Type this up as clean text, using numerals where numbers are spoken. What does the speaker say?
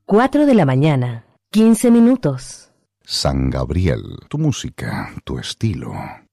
4 de la mañana, 15 minutos. San Gabriel, tu música, tu estilo.